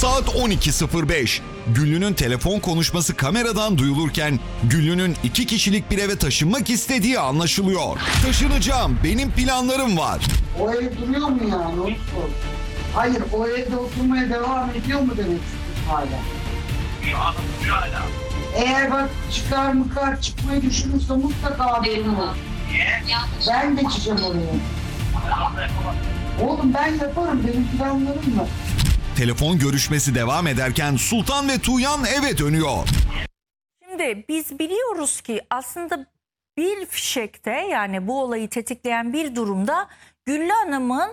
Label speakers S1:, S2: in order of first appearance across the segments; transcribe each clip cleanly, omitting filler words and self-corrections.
S1: Saat 12.05. Güllü'nün telefon konuşması kameradan duyulurken Güllü'nün 2 kişilik bir eve taşınmak istediği anlaşılıyor. Taşınacağım, benim planlarım var.
S2: O ev duruyor mu yani? Onu sor. Hayır, o evde oturmaya devam ediyor mu demek istiyorsun hala?
S3: Şu an hala.
S2: Eğer bak çıkar çıkmayı düşünürse mutlaka haberim olur.
S3: Niye?
S2: Ben geçeceğim oraya.
S3: Ben de yapamam.
S2: Oğlum ben yaparım, benim planlarım var.
S1: Telefon görüşmesi devam ederken Sultan ve Tuğyan eve dönüyor.
S4: Şimdi biz biliyoruz ki aslında bir fişekte, yani bu olayı tetikleyen bir durumda Güllü Hanım'ın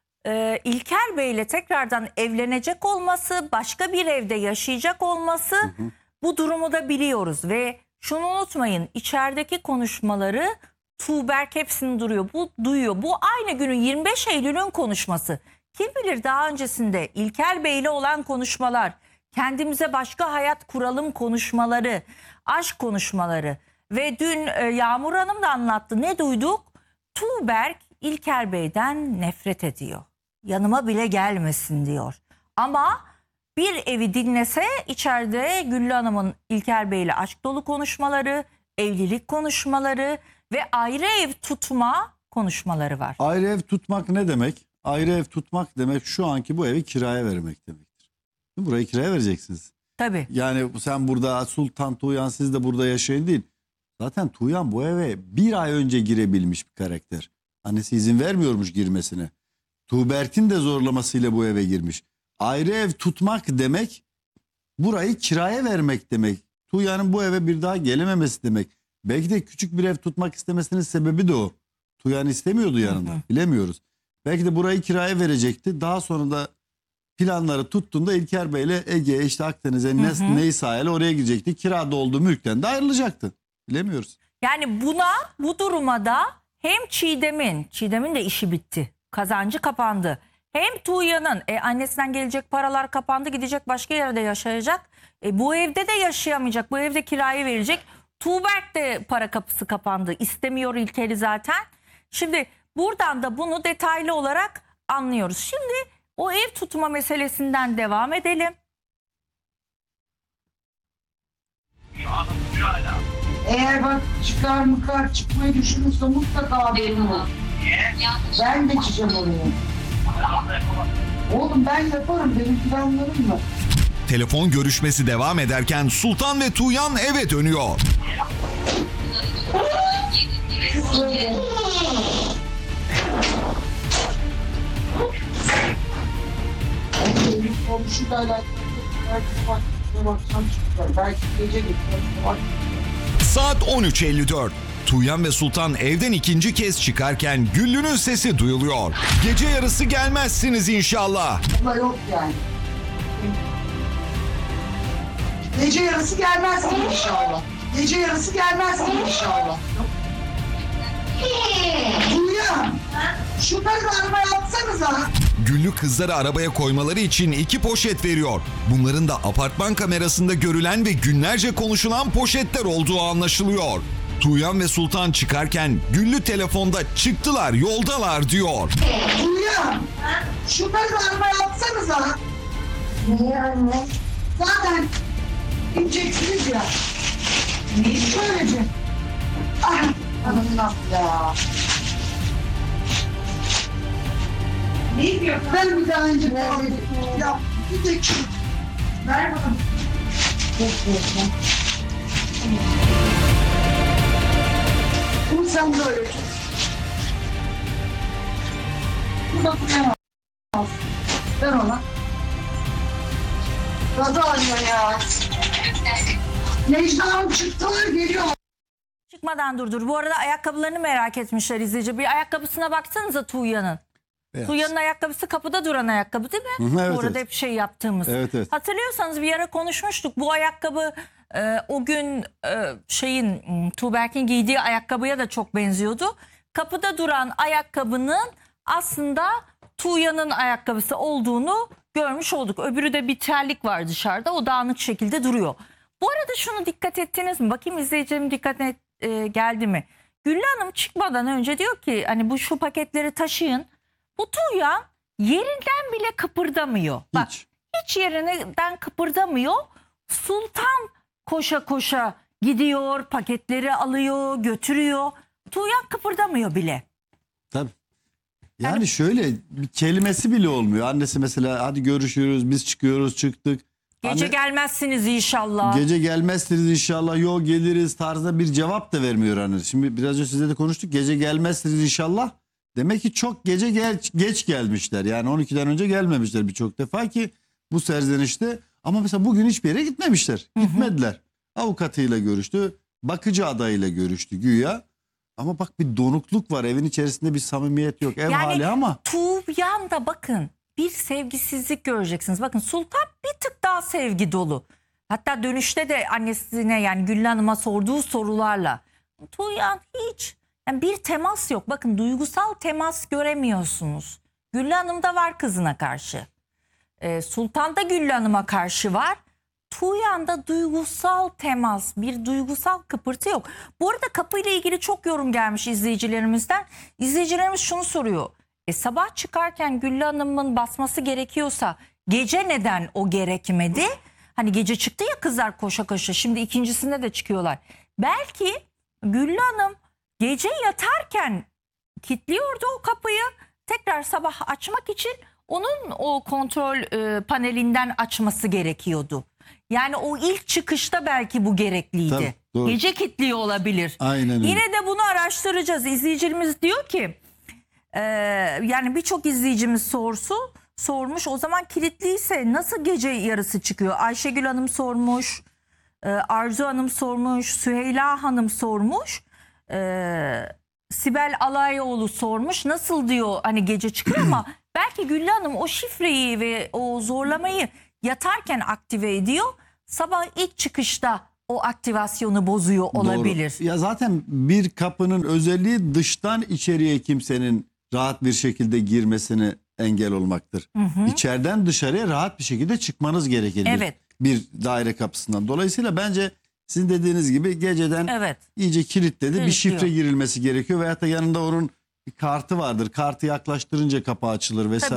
S4: İlker Bey'le tekrardan evlenecek olması, başka bir evde yaşayacak olması, bu durumu da biliyoruz. Ve şunu unutmayın, içerideki konuşmaları Tuğberk hepsini duyuyor. Bu aynı günün 25 Eylül'ün konuşması. Kim bilir daha öncesinde İlker Bey'le olan konuşmalar, kendimize başka hayat kuralım konuşmaları, aşk konuşmaları ve dün Yağmur Hanım da anlattı. Ne duyduk? Tuğberk İlker Bey'den nefret ediyor. Yanıma bile gelmesin diyor. Ama bir evi dinlese içeride Güllü Hanım'ın İlker Bey'le aşk dolu konuşmaları, evlilik konuşmaları ve ayrı ev tutma konuşmaları var.
S5: Ayrı ev tutmak ne demek? Ayrı ev tutmak demek şu anki bu evi kiraya vermek demektir. Burayı kiraya vereceksiniz.
S4: Tabii.
S5: Yani sen burada Sultan Tuğyan, siz de burada yaşayın değil. Zaten Tuğyan bu eve bir ay önce girebilmiş bir karakter. Annesi izin vermiyormuş girmesine. Tuğberk'in de zorlamasıyla bu eve girmiş. Ayrı ev tutmak demek burayı kiraya vermek demek. Tuğyan'ın bu eve bir daha gelememesi demek. Belki de küçük bir ev tutmak istemesinin sebebi de o. Tuğyan istemiyordu yanında. Bilemiyoruz. Belki de burayı kiraya verecekti. Daha sonra da planları tuttuğunda İlker Bey'le Ege'ye, işte Akdeniz'e, neyse oraya gidecekti. Kirada olduğu mülkten de ayrılacaktı. Bilemiyoruz.
S4: Yani bu duruma da hem Çiğdem'in de işi bitti. Kazancı kapandı. Hem Tuğyan'ın annesinden gelecek paralar kapandı, gidecek başka yerde yaşayacak. Bu evde de yaşayamayacak. Bu evde kiraya verecek. Tuğberk de para kapısı kapandı. İstemiyor İlker'i zaten. Şimdi buradan da bunu detaylı olarak anlıyoruz. Şimdi o ev tutma meselesinden devam edelim.
S3: Şu an hala.
S2: Eğer bak çıkar çıkmayı düşünürse mutlaka haberim olur.
S3: Niye?
S2: Ben geçeceğim oraya.
S3: Ben de yapamam.
S2: Oğlum ben yaparım, benim planlarım var.
S1: Telefon görüşmesi devam ederken Sultan ve Tuğyan eve dönüyor.
S2: Komşuyla alakalı belki akşam çıkacak, belki gece geçer.
S1: Saat 13.54. Tuğyan ve Sultan evden ikinci kez çıkarken Güllü'nün sesi duyuluyor. Gece yarısı gelmezsiniz inşallah.
S2: Ama yok yani. Gece yarısı gelmezsin inşallah. Gece yarısı gelmezsin inşallah. Tuğyan, şunları arabaya atsanıza.
S1: Güllü kızları arabaya koymaları için 2 poşet veriyor. Bunların da apartman kamerasında görülen ve günlerce konuşulan poşetler olduğu anlaşılıyor. Tuğyan ve Sultan çıkarken Güllü telefonda çıktılar, yoldalar diyor.
S2: Tuğyan, şunları arabaya atsanıza. Niye anne? Zaten ineceksiniz ya. Böylece. Ah, anam ya. Ne diyor? Ben bir daha önce ya bir de ver bakalım. Bunu sen böyle tut. Bu da buraya alsın. Ver ona. Gazı alıyor ya. Necla Hanım çıktılar, geliyor.
S4: Çıkmadan durdur. Bu arada ayakkabılarını merak etmişler izleyici. Bir ayakkabısına baksanıza Tuğyan'ın. Tuğyan'ın ayakkabısı kapıda duran ayakkabı değil mi?
S5: Evet,
S4: Bu arada
S5: evet.
S4: hep şey yaptığımız.
S5: Evet, evet.
S4: Hatırlıyorsanız bir ara konuşmuştuk. Bu ayakkabı o gün Tuğberk'in giydiği ayakkabıya da çok benziyordu. Kapıda duran ayakkabının aslında Tuğyan'ın ayakkabısı olduğunu görmüş olduk. Öbürü de bir terlik var dışarıda. O dağınık şekilde duruyor. Bu arada şunu dikkat ettiniz mi? Bakayım izleyicilerim dikkatine geldi mi? Güllü Hanım çıkmadan önce diyor ki hani şu paketleri taşıyın. Bu Tuğyan yerinden bile kıpırdamıyor. Bak
S5: Hiç.
S4: hiç yerinden kıpırdamıyor. Sultan koşa koşa gidiyor, paketleri alıyor, götürüyor. Tuğyan kıpırdamıyor bile.
S5: Tabii. Yani şöyle bir kelimesi bile olmuyor. Annesi mesela hadi görüşürüz, biz çıkıyoruz, çıktık.
S4: Gece
S5: Anne,
S4: gelmezsiniz inşallah.
S5: gece gelmezsiniz inşallah, yok geliriz tarzda bir cevap da vermiyor anne. Şimdi biraz önce size de konuştuk, gece gelmezsiniz inşallah. Demek ki çok geç gelmişler. Yani 12'den önce gelmemişler birçok defa ki bu serzenişte. Ama mesela bugün hiçbir yere gitmemişler. Gitmediler. Avukatıyla görüştü, bakıcı adayıyla görüştü güya. Ama bak bir donukluk var, evin içerisinde bir samimiyet yok. Ev hali ama.
S4: Tuğyan da bakın bir sevgisizlik göreceksiniz. Bakın Sultan bir tık daha sevgi dolu. Hatta dönüşte de annesine yani Güllü Hanım'a sorduğu sorularla. Tuğyan hiç yani bir temas yok. Bakın duygusal temas göremiyorsunuz. Güllü Hanım'da var kızına karşı. Sultan'da Güllü Hanım'a karşı var. Tuğyan'da duygusal temas, bir duygusal kıpırtı yok. Bu arada kapıyla ilgili çok yorum gelmiş izleyicilerimizden. İzleyicilerimiz şunu soruyor. Sabah çıkarken Güllü Hanım'ın basması gerekiyorsa gece neden o gerekmedi? Hani gece çıktı ya kızlar koşa koşa, şimdi ikincisinde de çıkıyorlar. Belki Güllü Hanım gece yatarken kilitliyordu o kapıyı. Tekrar sabah açmak için onun o kontrol panelinden açması gerekiyordu. Yani o ilk çıkışta belki bu gerekliydi.
S5: Tabii, doğru.
S4: Gece kilitliyor olabilir.
S5: Aynen öyle.
S4: Yine de bunu araştıracağız. İzleyicimiz diyor ki yani birçok izleyicimiz sormuş. O zaman kilitliyse nasıl gece yarısı çıkıyor? Ayşegül Hanım sormuş. Arzu Hanım sormuş. Süheyla Hanım sormuş. Sibel Alayoğlu sormuş. Nasıl diyor hani gece çıkıyor ama belki Güllü Hanım o şifreyi ve o zorlamayı yatarken aktive ediyor. Sabah ilk çıkışta o aktivasyonu bozuyor olabilir.
S5: Doğru. Ya zaten bir kapının özelliği dıştan içeriye kimsenin rahat bir şekilde girmesine engel olmaktır. İçeriden dışarıya rahat bir şekilde çıkmanız gerekir.
S4: Evet.
S5: Bir daire kapısından. Dolayısıyla bence sizin dediğiniz gibi geceden
S4: Evet.
S5: iyice kilitledi. Bir
S4: Kilitliyor.
S5: şifre girilmesi gerekiyor. Veyahut da yanında onun bir kartı vardır. Kartı yaklaştırınca kapı açılır vesaire.